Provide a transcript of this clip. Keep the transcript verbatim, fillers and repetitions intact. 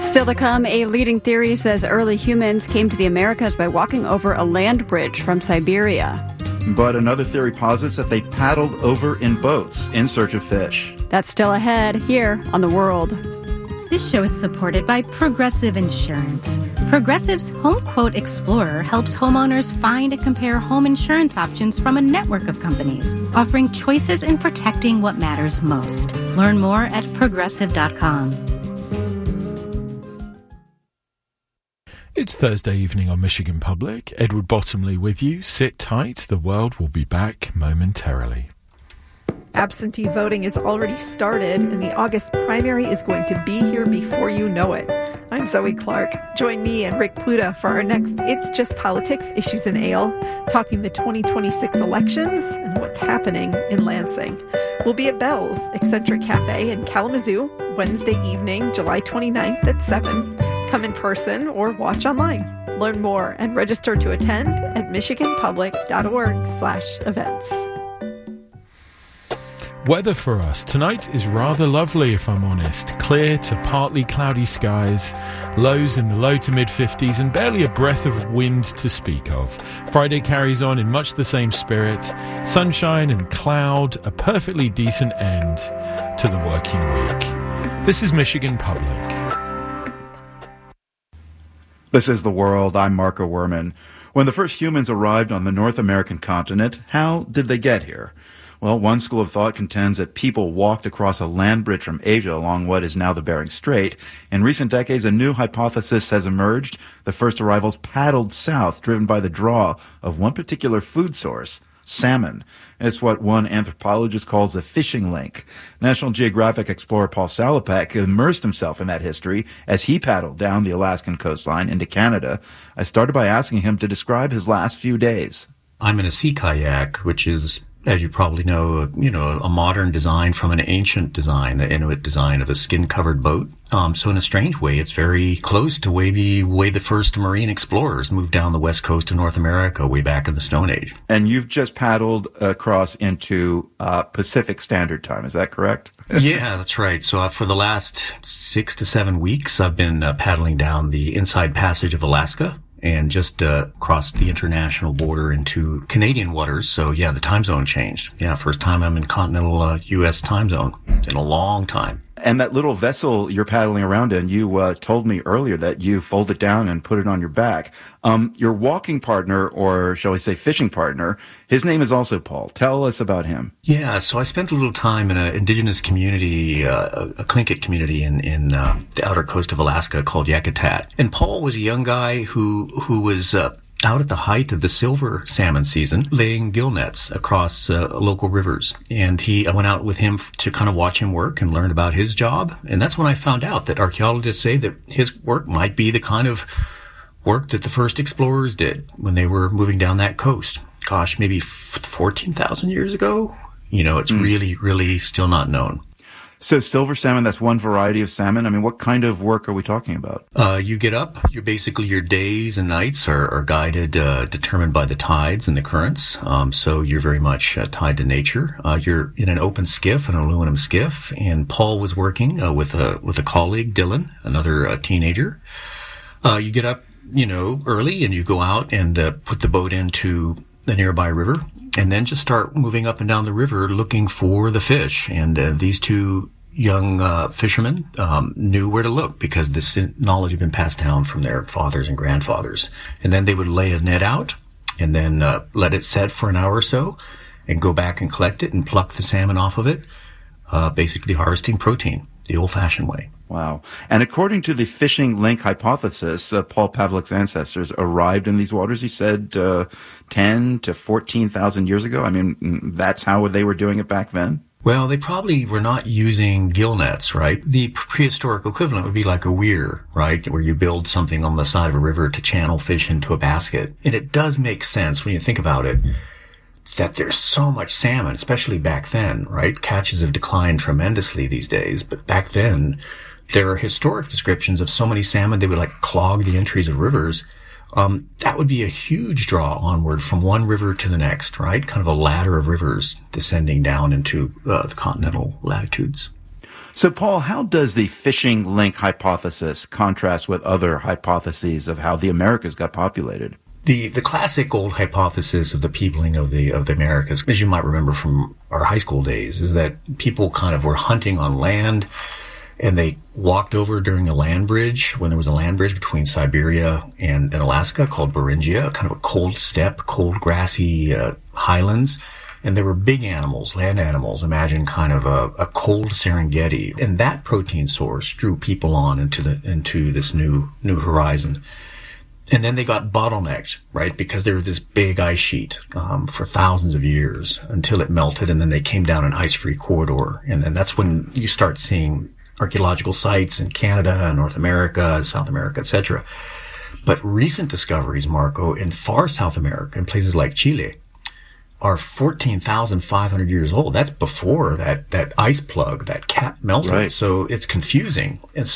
Still to come, a leading theory says early humans came to the Americas by walking over a land bridge from Siberia. But another theory posits that they paddled over in boats in search of fish. That's still ahead here on The World. This show is supported by Progressive Insurance. Progressive's Home Quote Explorer helps homeowners find and compare home insurance options from a network of companies, offering choices in protecting what matters most. Learn more at progressive dot com. It's Thursday evening on Michigan Public. Edward Bottomley with you. Sit tight. The world will be back momentarily. Absentee voting is already started, and the August primary is going to be here before you know it. I'm Zoe Clark. Join me and Rick Pluta for our next It's Just Politics, Issues and Ale, talking the twenty twenty-six elections and what's happening in Lansing. We'll be at Bell's Eccentric Cafe in Kalamazoo, Wednesday evening, July twenty-ninth at seven. Come in person or watch online. Learn more and register to attend at michiganpublic.org slash events. Weather for us tonight is rather lovely, if I'm honest. Clear to partly cloudy skies, lows in the low to mid fifties, and barely a breath of wind to speak of. Friday carries on in much the same spirit. Sunshine and cloud, a perfectly decent end to the working week. This is Michigan Public. This is The World. I'm Marco Werman. When the first humans arrived on the North American continent, how did they get here? Well, one school of thought contends that people walked across a land bridge from Asia along what is now the Bering Strait. In recent decades, a new hypothesis has emerged. The first arrivals paddled south, driven by the draw of one particular food source, salmon. It's what one anthropologist calls a fishing link. National Geographic explorer Paul Salopek immersed himself in that history as he paddled down the Alaskan coastline into Canada. I started by asking him to describe his last few days. I'm in a sea kayak, which is, as you probably know, a, you know, a modern design from an ancient design, the Inuit design of a skin-covered boat. Um, so in a strange way, it's very close to maybe way the first marine explorers moved down the west coast of North America way back in the Stone Age. And you've just paddled across into uh, Pacific Standard Time, is that correct? Yeah, that's right. So uh, for the last six to seven weeks, I've been uh, paddling down the Inside Passage of Alaska and just uh, crossed the international border into Canadian waters. So, yeah, the time zone changed. Yeah, first time I'm in continental uh, U S time zone in a long time. And that little vessel you're paddling around in, you uh, told me earlier that you fold it down and put it on your back. Um, your walking partner, or shall we say fishing partner, his name is also Paul. Tell us about him. Yeah, so I spent a little time in an indigenous community, uh, a Tlingit community in, in uh, the outer coast of Alaska called Yakutat. And Paul was a young guy who, who was uh, out at the height of the silver salmon season, laying gill nets across uh, local rivers. And he, I went out with him f- to kind of watch him work and learn about his job. And that's when I found out that archaeologists say that his work might be the kind of work that the first explorers did when they were moving down that coast. Gosh, maybe fourteen thousand years ago? You know, it's mm. really, really still not known. So silver salmon, that's one variety of salmon. I mean, what kind of work are we talking about? Uh, you get up, you're basically, your days and nights are, are guided, uh, determined by the tides and the currents. Um, so you're very much uh, tied to nature. Uh, you're in an open skiff, an aluminum skiff, and Paul was working uh, with a, with a colleague, Dylan, another uh, teenager. Uh, you get up, you know, early and you go out and uh, put the boat into the nearby river, and then just start moving up and down the river looking for the fish. And uh, these two young uh, fishermen um, knew where to look because this knowledge had been passed down from their fathers and grandfathers. And then they would lay a net out and then uh, let it set for an hour or so and go back and collect it and pluck the salmon off of it, uh, basically harvesting protein the old-fashioned way. Wow. And according to the fishing link hypothesis, uh, Paul Pavlik's ancestors arrived in these waters, he said, uh, ten to fourteen thousand years ago. I mean, that's how they were doing it back then? Well, they probably were not using gill nets, right? The prehistoric equivalent would be like a weir, right? Where you build something on the side of a river to channel fish into a basket. And it does make sense when you think about it, that there's so much salmon, especially back then, right? Catches have declined tremendously these days, but back then, there are historic descriptions of so many salmon, they would like clog the entries of rivers. Um, that would be a huge draw onward from one river to the next, right? Kind of a ladder of rivers descending down into uh, the continental latitudes. So, Paul, how does the fishing link hypothesis contrast with other hypotheses of how the Americas got populated? The the classic old hypothesis of the peopling of the of the Americas, as you might remember from our high school days, is that people kind of were hunting on land, and they walked over during a land bridge, when there was a land bridge between Siberia and, and Alaska called Beringia, kind of a cold steppe, cold grassy uh, highlands. And there were big animals, land animals. Imagine kind of a, a cold Serengeti. And that protein source drew people on into the into this new new horizon. And then they got bottlenecked, right? Because there was this big ice sheet um, for thousands of years until it melted, and then they came down an ice-free corridor. And then that's when you start seeing archaeological sites in Canada, North America, South America, et cetera. But recent discoveries, Marco, in far South America, in places like Chile, are fourteen thousand five hundred years old. That's before that, that ice plug, that cap melted. Right. So it's confusing. And